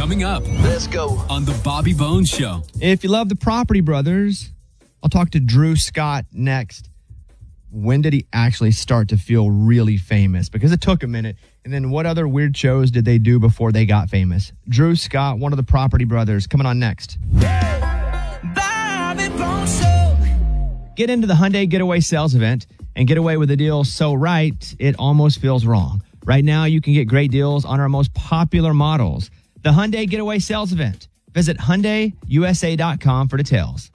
Coming up. Let's go. On the Bobby Bones Show. If you love the Property Brothers, I'll talk to Drew Scott next. When did he actually start to feel really famous? Because it took a minute. And then what other weird shows did they do before they got famous? Drew Scott, one of the Property Brothers, coming on next. Bobby Bones Show. Get into the Hyundai Getaway Sales Event and get away with a deal so right, it almost feels wrong. Right now, you can get great deals on our most popular models. The Hyundai Getaway Sales Event. Visit HyundaiUSA.com for details.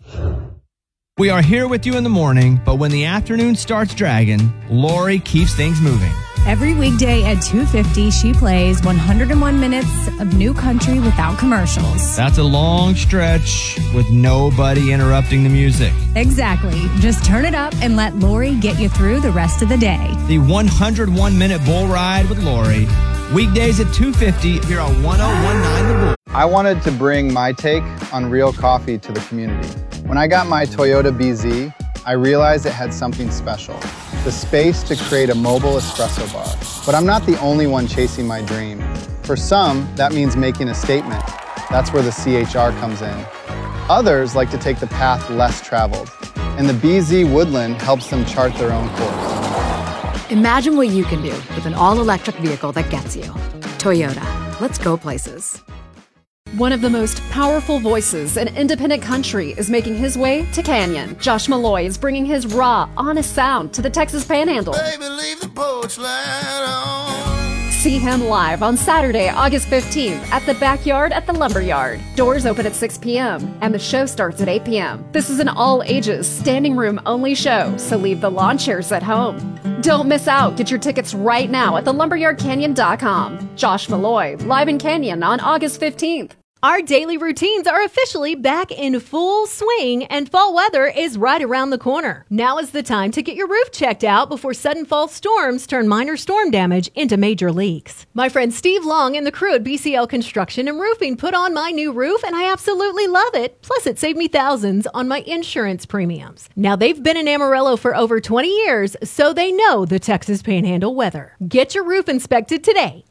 We are here with you in the morning, but when the afternoon starts dragging, Lori keeps things moving. Every weekday at 2:50, she plays 101 minutes of new country without commercials. That's a long stretch with nobody interrupting the music. Exactly. Just turn it up and let Lori get you through the rest of the day. The 101-minute bull ride with Lori. Weekdays at 2:50 here on 1019 The Bull. I wanted to bring my take on real coffee to the community. When I got my Toyota BZ, I realized it had something special. The space to create a mobile espresso bar. But I'm not the only one chasing my dream. For some, that means making a statement. That's where the CHR comes in. Others like to take the path less traveled. And the BZ Woodland helps them chart their own course. Imagine what you can do with an all-electric vehicle that gets you. Toyota. Let's go places. One of the most powerful voices in independent country is making his way to Canyon. Josh Malloy is bringing his raw, honest sound to the Texas Panhandle. Baby, leave the porch light on. See him live on Saturday, August 15th at the Backyard at the Lumberyard. Doors open at 6 p.m. and the show starts at 8 p.m. This is an all-ages, standing room only show, so leave the lawn chairs at home. Don't miss out. Get your tickets right now at thelumberyardcanyon.com. Josh Malloy, live in Canyon on August 15th. Our daily routines are officially back in full swing, and fall weather is right around the corner. Now is the time to get your roof checked out before sudden fall storms turn minor storm damage into major leaks. My friend Steve Long and the crew at BCL Construction and Roofing put on my new roof, and I absolutely love it. Plus, it saved me thousands on my insurance premiums. Now, they've been in Amarillo for over 20 years, so they know the Texas Panhandle weather. Get your roof inspected today.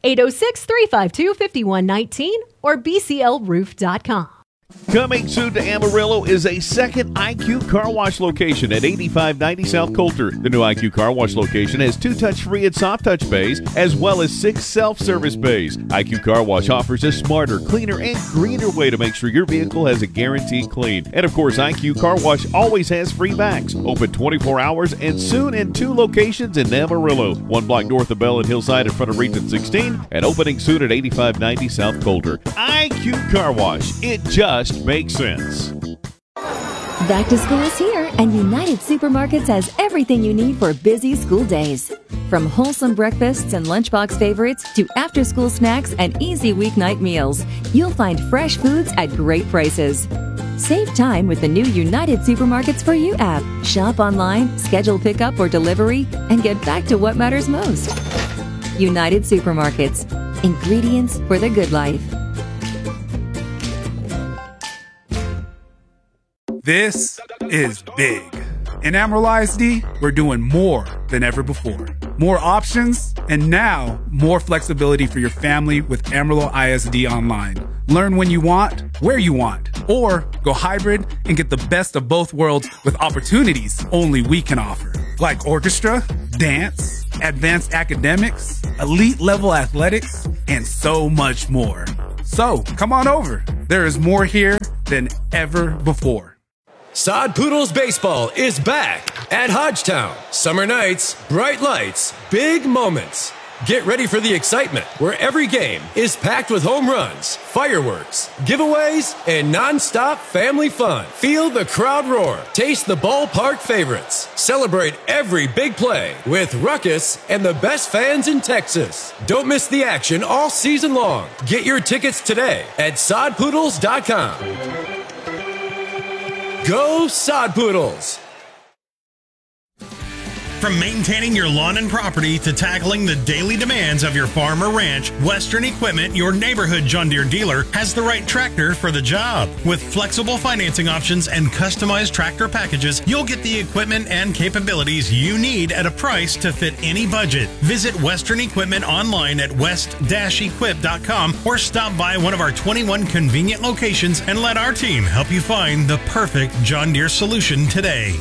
806-352-5119 or bclroof.com. Coming soon to Amarillo is a second IQ Car Wash location at 8590 South Coulter. The new IQ Car Wash location has 2 touch-free and soft-touch bays, as well as 6 self-service bays. IQ Car Wash offers a smarter, cleaner, and greener way to make sure your vehicle has a guaranteed clean. And of course, IQ Car Wash always has free bags. Open 24 hours and soon in 2 locations in Amarillo. 1 block north of Bell and Hillside in front of Region 16, and opening soon at 8590 South Coulter. IQ Car Wash. It just makes sense. Back to school is here, and United Supermarkets has everything you need for busy school days. From wholesome breakfasts and lunchbox favorites to after-school snacks and easy weeknight meals, you'll find fresh foods at great prices. Save time with the new United Supermarkets For You app. Shop online, schedule pickup or delivery, and get back to what matters most. United Supermarkets. Ingredients for the good life. This is big. In Amarillo ISD, we're doing more than ever before. More options, and now more flexibility for your family with Amarillo ISD Online. Learn when you want, where you want, or go hybrid and get the best of both worlds with opportunities only we can offer. Like orchestra, dance, advanced academics, elite level athletics, and so much more. So come on over. There is more here than ever before. Sod Poodles Baseball is back at Hodgetown. Summer nights, bright lights, big moments. Get ready for the excitement where every game is packed with home runs, fireworks, giveaways, and nonstop family fun. Feel the crowd roar. Taste the ballpark favorites. Celebrate every big play with Ruckus and the best fans in Texas. Don't miss the action all season long. Get your tickets today at sodpoodles.com. Go Sod Poodles! From maintaining your lawn and property to tackling the daily demands of your farm or ranch, Western Equipment, your neighborhood John Deere dealer, has the right tractor for the job. With flexible financing options and customized tractor packages, you'll get the equipment and capabilities you need at a price to fit any budget. Visit Western Equipment online at west-equip.com or stop by one of our 21 convenient locations and let our team help you find the perfect John Deere solution today.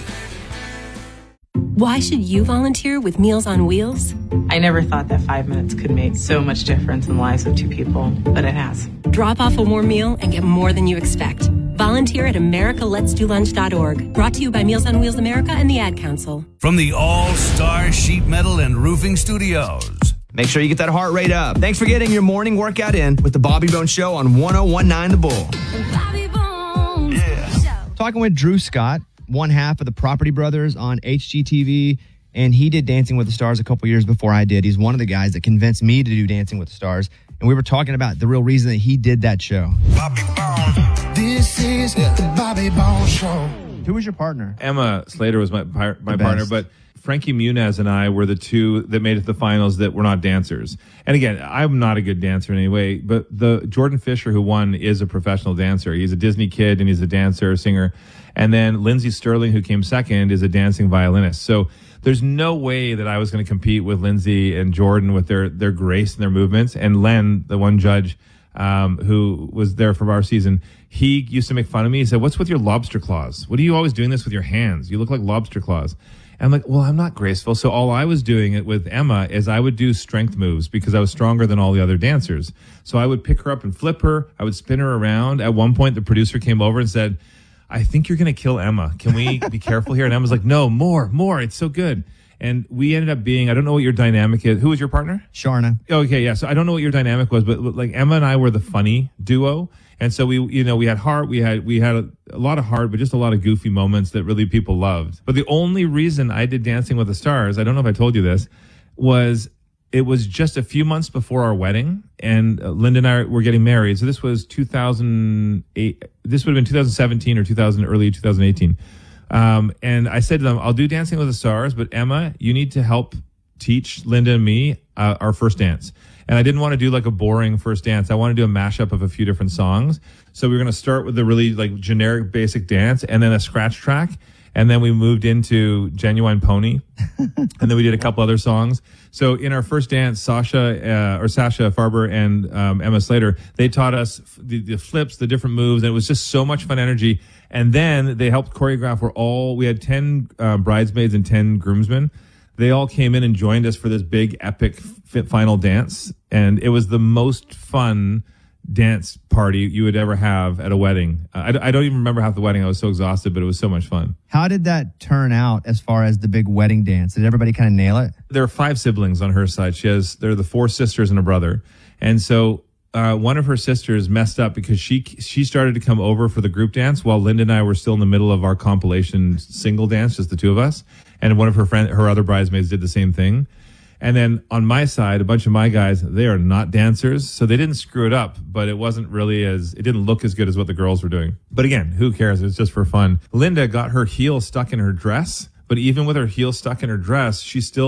Why should you volunteer with Meals on Wheels? I never thought that 5 minutes could make so much difference in the lives of two people, but it has. Drop off a warm meal and get more than you expect. Volunteer at americaletsdolunch.org. Brought to you by Meals on Wheels America and the Ad Council. From the All-Star Sheet Metal and Roofing Studios. Make sure you get that heart rate up. Thanks for getting your morning workout in with the Bobby Bones Show on 101.9 The Bull. Bobby Bones Show. Talking with Drew Scott, one half of the Property Brothers on HGTV, and he did Dancing with the Stars a couple years before I did. He's one of the guys that convinced me to do Dancing with the Stars, and we were talking about the real reason that he did that show. Bobby Bones. This is the Bobby Bones Show. Who was your partner? Emma Slater was my partner, but Frankie Muniz and I were the two that made it to the finals that were not dancers. And again, I'm not a good dancer in any way, but the Jordan Fisher who won is a professional dancer. He's a Disney kid and he's a dancer, singer. And then Lindsey Sterling, who came second, is a dancing violinist. So there's no way that I was going to compete with Lindsey and Jordan with their grace and their movements. And Len, the one judge who was there for our season, he used to make fun of me. He said, "What's with your lobster claws? What are you always doing this with your hands? You look like lobster claws." And I'm like, well, I'm not graceful. So all I was doing it with Emma is I would do strength moves because I was stronger than all the other dancers. So I would pick her up and flip her. I would spin her around. At one point, the producer came over and said, "I think you're going to kill Emma. Can we be careful here?" And Emma's like, "No, more. It's so good." And we ended up being, I don't know what your dynamic is. Who was your partner? Sharna. Okay, yeah. So I don't know what your dynamic was, but like Emma and I were the funny duo. And so we had heart, we had a lot of heart, but just a lot of goofy moments that really people loved. But the only reason I did Dancing with the Stars, I don't know if I told you this, was it was just a few months before our wedding, and Linda and I were getting married. So this was 2008. This would have been 2017 or early 2018. And I said to them, "I'll do Dancing with the Stars, but Emma, you need to help teach Linda and me our first dance." And I didn't want to do like a boring first dance. I wanted to do a mashup of a few different songs. So we were going to start with the really like generic basic dance and then a scratch track. And then we moved into Genuine Pony. And then we did a couple other songs. So in our first dance, Sasha Farber and Emma Slater, they taught us the flips, the different moves. And it was just so much fun energy. And then they helped choreograph. We had 10 bridesmaids and 10 groomsmen. They all came in and joined us for this big epic final dance. And it was the most fun dance party you would ever have at a wedding. I don't even remember half the wedding. I was so exhausted, but it was so much fun. How did that turn out as far as the big wedding dance? Did everybody kind of nail it? There are 5 siblings on her side. There are the 4 sisters and a brother. And so one of her sisters messed up because she started to come over for the group dance while Linda and I were still in the middle of our compilation single dance, just the two of us. And one of her other bridesmaids did the same thing. And then on my side, a bunch of my guys, they are not dancers, so they didn't screw it up, but it didn't look as good as what the girls were doing. But again, who cares? It's just for fun. Linda got her heel stuck in her dress, but even with her heel stuck in her dress,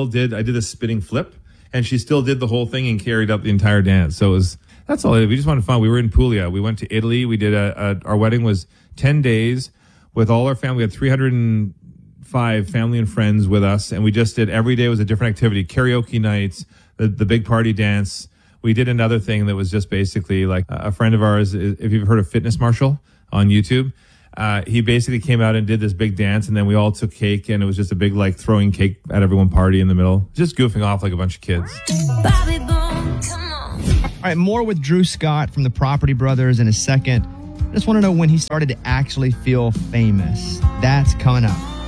I did a spinning flip, and she still did the whole thing and carried up the entire dance. So that's all. We just wanted fun. We were in Puglia. We went to Italy. We did our wedding was 10 days with all our family. We had 305 family and friends with us, and we just did every day was a different activity. Karaoke nights, the big party dance. We did another thing that was just basically like a friend of ours, if you've heard of Fitness Marshall on YouTube, he basically came out and did this big dance, and then we all took cake, and it was just a big like throwing cake at everyone party in the middle, just goofing off like a bunch of kids. Bobby Bones, come on. All right, more with Drew Scott from the Property Brothers in a second. Just want to know when he started to actually feel famous. That's coming up.